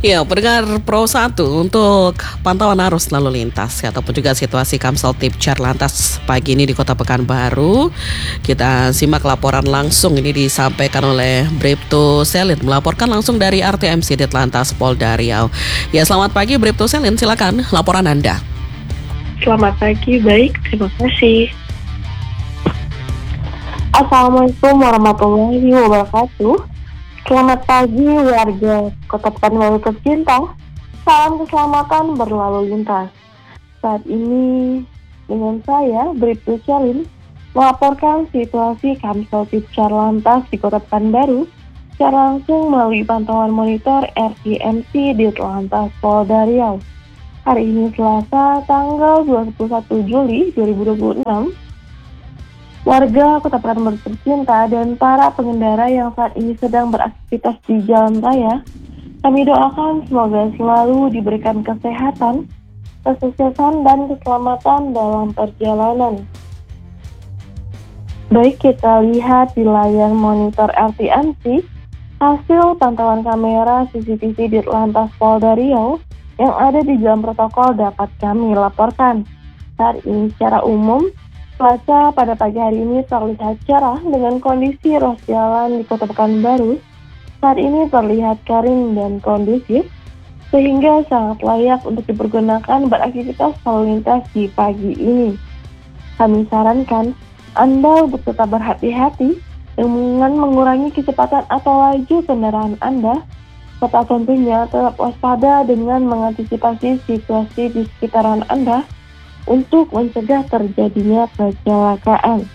Ya, pendengar Pro 1 untuk pantauan arus lalu lintas ataupun juga situasi Kamsel Tip Lantas pagi ini di Kota Pekanbaru. Kita simak laporan langsung ini disampaikan oleh Bribtu Selin melaporkan langsung dari RTMC Ditlantas Polda Riau. Ya, selamat pagi Bribtu Selin, silakan laporan Anda. Selamat pagi, baik, terima kasih. Assalamualaikum warahmatullahi wabarakatuh. Selamat pagi warga Kota Pekanbaru tercinta. Salam keselamatan berlalu lintas. Saat ini dengan saya Bribtu Selin melaporkan situasi Kamsel Tip Lantas di Kota Pekanbaru secara langsung melalui pantauan monitor RTMC Ditlantas Polda Riau. Hari ini Selasa tanggal 21 Juli 2026. Warga Kota Pekanbaru tercinta dan para pengendara yang saat ini sedang beraktivitas di jalan raya, kami doakan semoga selalu diberikan kesehatan, kesuksesan, dan keselamatan dalam perjalanan. Baik, kita lihat di layar monitor RTMC, hasil pantauan kamera CCTV Ditlantas Polda Riau yang ada di jalan protokol dapat kami laporkan. Saat ini secara umum, cuaca pada pagi hari ini terlihat cerah dengan kondisi ruas jalan di Kota Pekanbaru saat ini terlihat kering dan kondusif sehingga sangat layak untuk dipergunakan beraktivitas lalu lintas di pagi ini. Kami sarankan Anda untuk tetap berhati-hati dengan mengurangi kecepatan atau laju kendaraan Anda serta tentunya tetap waspada dengan mengantisipasi situasi di sekitaran Anda untuk mencegah terjadinya kecelakaan.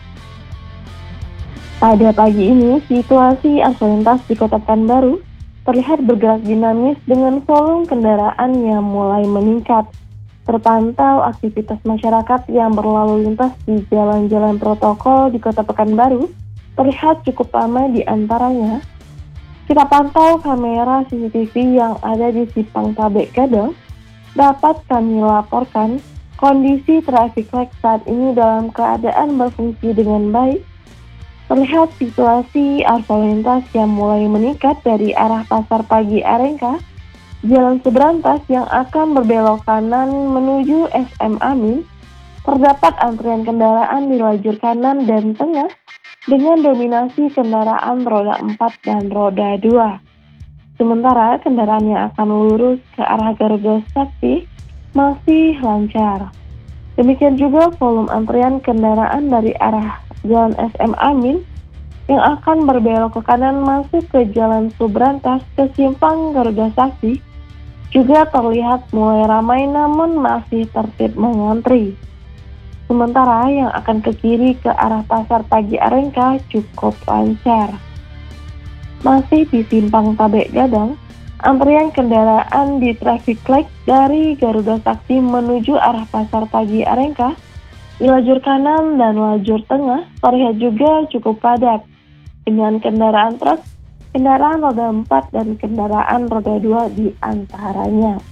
Pada pagi ini, situasi arus lintas di Kota Pekanbaru terlihat bergerak dinamis dengan volume kendaraan yang mulai meningkat. Terpantau aktivitas masyarakat yang berlalu lintas di jalan-jalan protokol di Kota Pekanbaru terlihat cukup ramai di antaranya. Kita pantau kamera CCTV yang ada di Simpang Tabek Gadang. Dapat kami laporkan kondisi traffic light saat ini dalam keadaan berfungsi dengan baik. Terlihat situasi arus lalu lintas yang mulai meningkat dari arah Pasar Pagi Arengka, jalan Subrantas yang akan berbelok kanan menuju SM Amin. Terdapat antrian kendaraan di lajur kanan dan tengah dengan dominasi kendaraan roda 4 dan roda 2. Sementara kendaraan yang akan lurus ke arah Garuda Sakti masih lancar. Demikian juga volume antrian kendaraan dari arah Jalan SM Amin yang akan berbelok ke kanan masuk ke Jalan Subrantas ke Simpang Garuda Sakti juga terlihat mulai ramai namun masih tertib mengantri. Sementara yang akan ke kiri ke arah Pasar Pagi Arengka cukup lancar. Masih di Simpang Tabek Gadang, antrian kendaraan di traffic light dari Garuda Sakti menuju arah Pasar Pagi Arengka di lajur kanan dan lajur tengah terlihat juga cukup padat dengan kendaraan truk, kendaraan roda 4 dan kendaraan roda 2 di antaranya.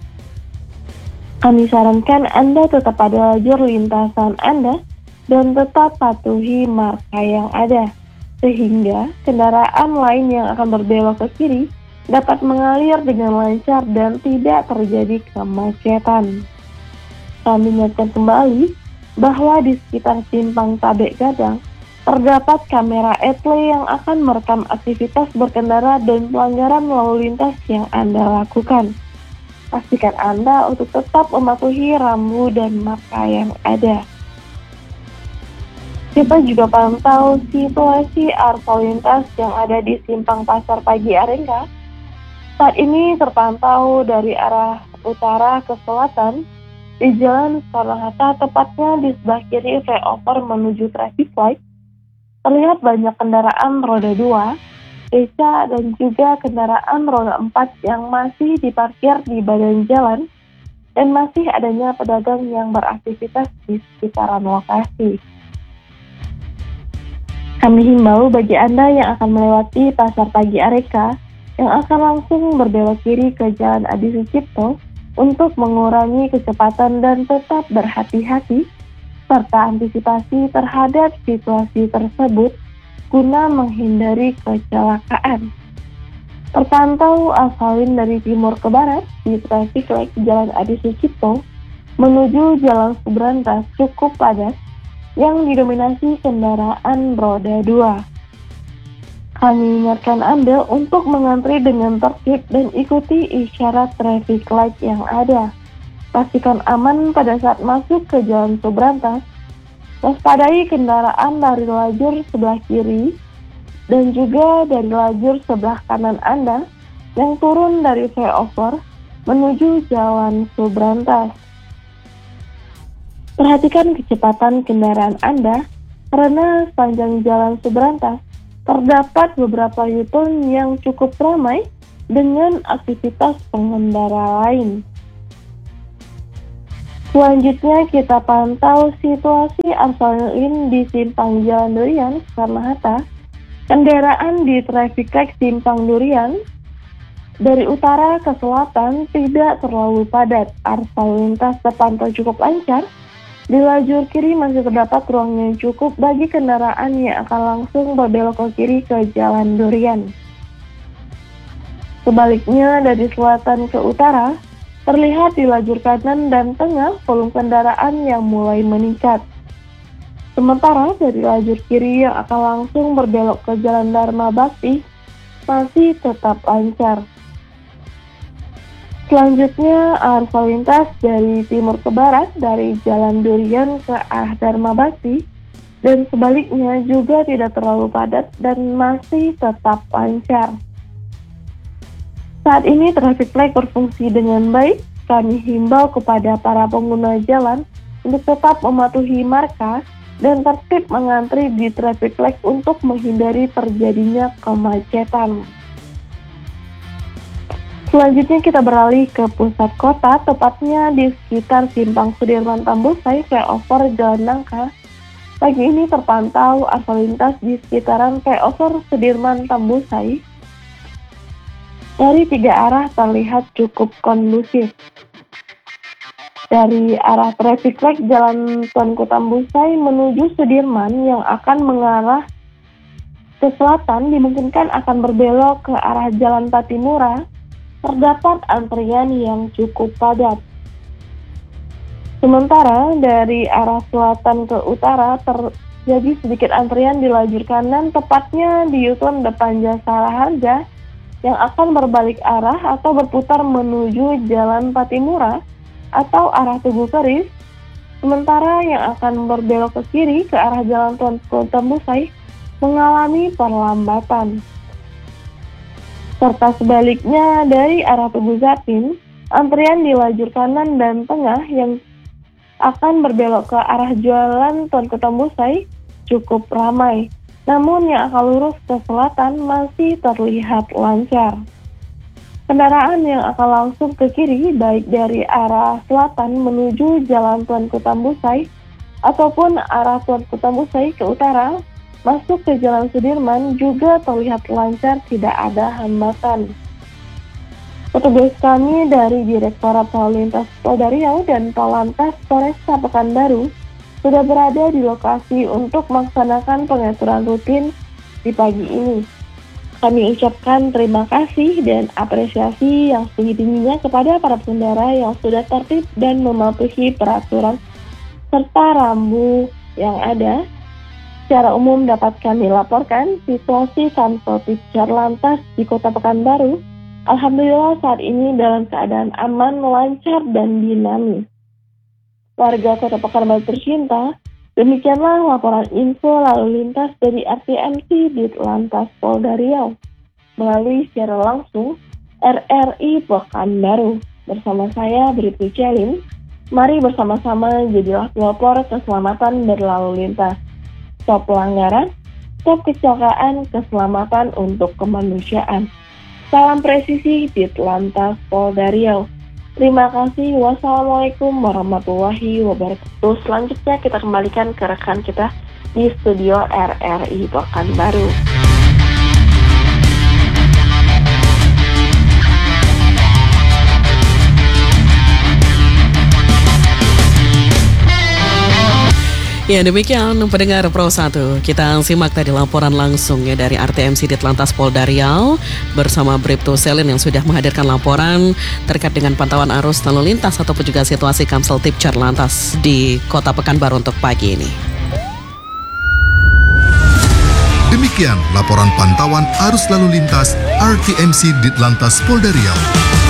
Kami sarankan Anda tetap pada lajur lintasan Anda dan tetap patuhi marka yang ada sehingga kendaraan lain yang akan berbelok ke kiri dapat mengalir dengan lancar dan tidak terjadi kemacetan. Kami ingatkan kembali bahwa di sekitar Simpang Tabek Gadang terdapat kamera etle yang akan merekam aktivitas berkendara dan pelanggaran lalu lintas yang Anda lakukan. Pastikan Anda untuk tetap mematuhi rambu dan marka yang ada. Kita juga pantau situasi arus lalu lintas yang ada di Simpang Pasar Pagi Arengka. Saat ini terpantau dari arah utara ke selatan di Jalan Soekarno-Hatta, tepatnya di sebelah kiri flyover menuju traffic light. Terlihat banyak kendaraan roda 2, beca dan juga kendaraan roda 4 yang masih diparkir di badan jalan dan masih adanya pedagang yang beraktivitas di sekitaran lokasi. Kami himbau bagi Anda yang akan melewati Pasar Pagi Arengka yang akan langsung berbelok kiri ke Jalan Adi Sucipto untuk mengurangi kecepatan dan tetap berhati-hati serta antisipasi terhadap situasi tersebut guna menghindari kecelakaan. Terpantau asalin dari timur ke barat di traffic light Jalan Adi Sucipto menuju Jalan Subrantas cukup padat yang didominasi kendaraan roda 2. Kami ingatkan Anda untuk mengantri dengan tertib dan ikuti isyarat traffic light yang ada. Pastikan aman pada saat masuk ke Jalan Subrantas. Waspadai kendaraan dari lajur sebelah kiri dan juga dari lajur sebelah kanan Anda yang turun dari flyover menuju Jalan Subrantas. Perhatikan kecepatan kendaraan Anda karena sepanjang Jalan Subrantas terdapat beberapa U-turn yang cukup ramai dengan aktivitas pengendara lain. Selanjutnya kita pantau situasi arus lalu lintas di Simpang Jalan Durian Soekarno-Hatta. Kendaraan di traffic light Simpang Durian dari utara ke selatan tidak terlalu padat. Arus lalu lintas terpantau cukup lancar. Di lajur kiri masih terdapat ruang yang cukup bagi kendaraan yang akan langsung berbelok ke kiri ke Jalan Durian. Sebaliknya dari selatan ke utara, terlihat di lajur kanan dan tengah volume kendaraan yang mulai meningkat. Sementara dari lajur kiri yang akan langsung berbelok ke Jalan Dharma Bakti masih tetap lancar. Selanjutnya arus lalu lintas dari timur ke barat dari Jalan Durian ke arah Dharma Bakti dan sebaliknya juga tidak terlalu padat dan masih tetap lancar. Saat ini traffic light berfungsi dengan baik. Kami himbau kepada para pengguna jalan untuk tetap mematuhi marka dan tertib mengantri di traffic light untuk menghindari terjadinya kemacetan. Selanjutnya kita beralih ke pusat kota, tepatnya di sekitar Simpang Sudirman Tambusai, flyover Jalan Nangka. Pagi ini terpantau arus lalu lintas di sekitaran flyover Sudirman Tambusai dari 3 arah terlihat cukup kondusif. Dari arah traffic light Jalan Tuanku Tambusai menuju Sudirman yang akan mengarah ke selatan dimungkinkan akan berbelok ke arah Jalan Patimura, terdapat antrian yang cukup padat. Sementara dari arah selatan ke utara terjadi sedikit antrian di lajur kanan, tepatnya di U-turn depan Jasara Harja yang akan berbalik arah atau berputar menuju Jalan Patimura atau arah Tugu Keris, sementara yang akan berbelok ke kiri ke arah Jalan Tuanku Tambusai mengalami perlambatan. Serta sebaliknya dari arah Tugu Zapin, antrian di lajur kanan dan tengah yang akan berbelok ke arah Jalan Tuanku Tambusai cukup ramai. Namun yang akan lurus ke selatan masih terlihat lancar. Kendaraan yang akan langsung ke kiri baik dari arah selatan menuju Jalan Tuanku Tambusai ataupun arah Tuanku Tambusai ke utara masuk ke Jalan Sudirman juga terlihat lancar, tidak ada hambatan. Petugas kami dari Direktorat Lalu Lintas Polda Riau dan Polantas Polresta Pekanbaru sudah berada di lokasi untuk melaksanakan pengaturan rutin di pagi ini. Kami ucapkan terima kasih dan apresiasi yang setinggi-tingginya kepada para pengendara yang sudah tertib dan mematuhi peraturan serta rambu yang ada. Secara umum dapat kami laporkan situasi Kamtipmas Charlantas di Kota Pekanbaru. Alhamdulillah saat ini dalam keadaan aman, lancar, dan dinamis. Warga Kota Pekanbaru tercinta, demikianlah laporan info lalu lintas dari RTMC di Lantas Polda Riau melalui siaran langsung RRI Pekanbaru. Bersama saya Britney Celin, mari bersama-sama jadilah pelopor keselamatan berlalu lintas. Stop pelanggaran, stop kecelakaan, keselamatan untuk kemanusiaan. Salam presisi di Lantas Polda Riau. Terima kasih. Wassalamualaikum warahmatullahi wabarakatuh. Selanjutnya kita kembalikan ke rekan kita di studio RRI Pekanbaru. Ya demikian pendengar Pro 1, kita simak tadi laporan langsung ya dari RTMC Ditlantas Polda Riau bersama Bribtu Selin yang sudah menghadirkan laporan terkait dengan pantauan arus lalu lintas ataupun juga situasi Kamsel Tipcar Lantas di Kota Pekanbaru untuk pagi ini. Demikian laporan pantauan arus lalu lintas RTMC Ditlantas Polda Riau.